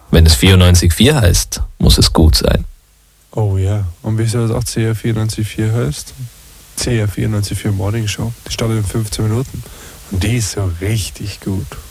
Wenn es 94,4 heißt, muss es gut sein. Oh ja, und wieso das auch CR 94,4 heißt? CR 94,4 Morning Show. Die startet in 15 Minuten. Und die ist so richtig gut.